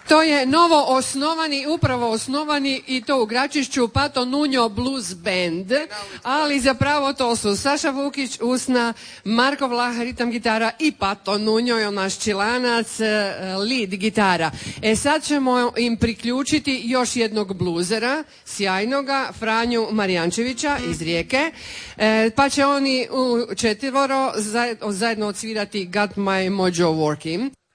To je novo osnovani, upravo osnovani i to u Gračišću Pato Nuno Blues Band, ali zapravo to su Saša Vukić usna, Marko Vlah ritam gitara i Pato Nuno je naš čilanac lead gitara. Sad ćemo im priključiti još jednog bluzera, sjajnoga, Franju Marijančevića iz Rijeke, pa će oni u četvoro zajedno odsvirati Got My Mojo Working.